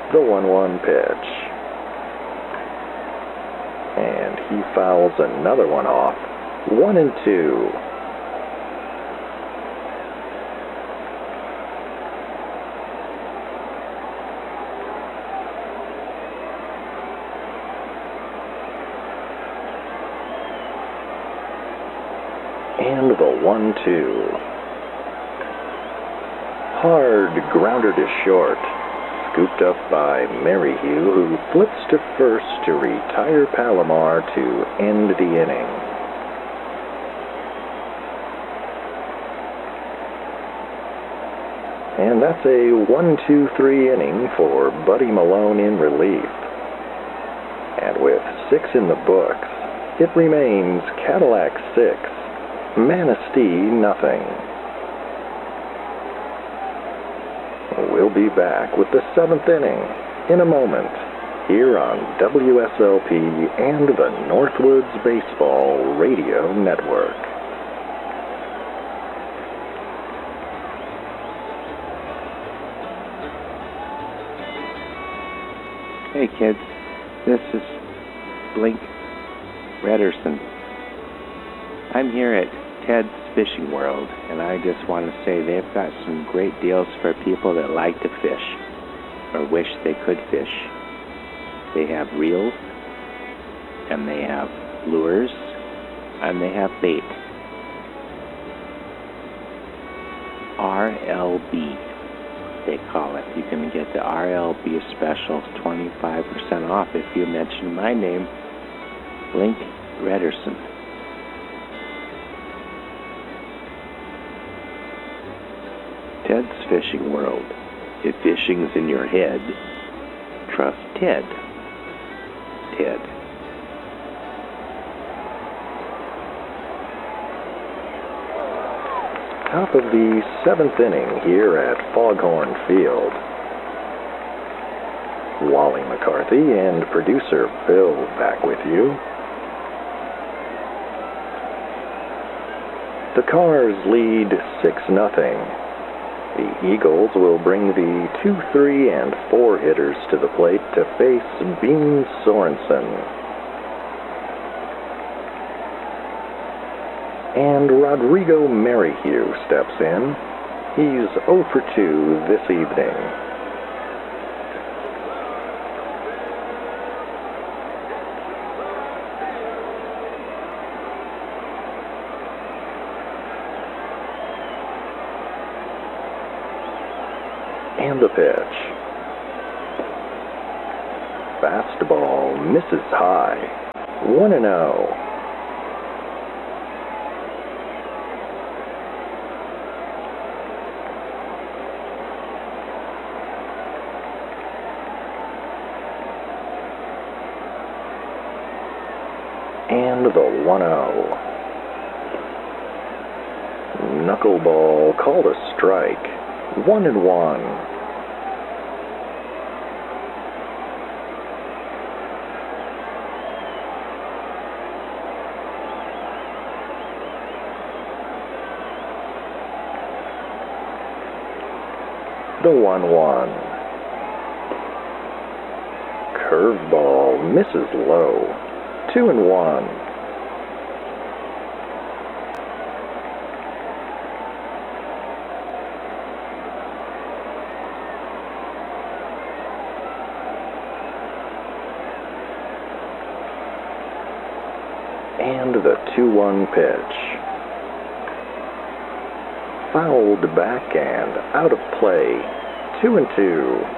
The 1-1 pitch. And he fouls another one off. 1-2. And the 1-2. Hard grounder to short. Scooped up by Merrihew, who flips to first to retire Palomar to end the inning. And that's a 1-2-3 inning for Buddy Malone in relief. And with 6 in the books, it remains Cadillac 6, Manistee nothing. We'll be back with the 7th inning in a moment here on WSLP and the Northwoods Baseball Radio Network. Hey kids, this is Blink Rederson. I'm here at Ted's Fishing World, and I just want to say they've got some great deals for people that like to fish or wish they could fish. They have reels, and they have lures, and they have bait. RLB, they call it. You can get the RLB special 25% off if you mention my name, Blink Rederson. Ted's Fishing World. If fishing's in your head, trust Ted. Ted. Top of the 7th inning here at Foghorn Field. Wally McCarthy and producer Bill back with you. The Cars lead 6-0. The Eagles will bring the 2, 3, and 4 hitters to the plate to face Bean Sorensen. And Rodrigo Merrihew steps in. He's 0 for 2 this evening. And the pitch. Fastball misses high. 1-0. And the 1-0. Knuckleball called a strike. 1-1. The 1-1. Curveball misses low. 2-1. And the 2-1 pitch. Fouled back and out of play. 2-2.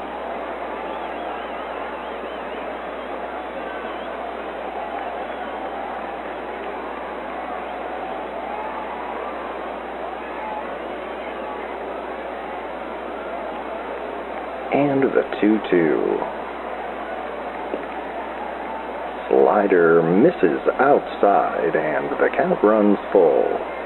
And the 2-2. Slider misses outside and the count runs full.